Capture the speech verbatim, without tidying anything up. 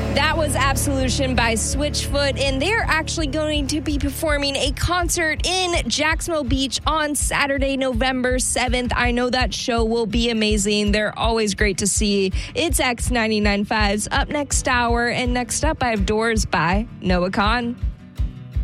That was Absolution by Switchfoot, and they're actually going to be performing a concert in Jacksonville Beach on Saturday, November seventh. I know that show will be amazing. They're always great to see. It's X ninety-nine point five's Up Next Hour, and next up I have Doors by Noah Kahan.